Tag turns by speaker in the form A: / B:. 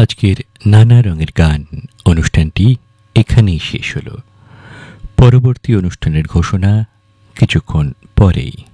A: আজকের নানা রঙের গান অনুষ্ঠানটি এখানেই শেষ হলো। পরবর্তী অনুষ্ঠানের ঘোষণা কিছুক্ষণ পরেই।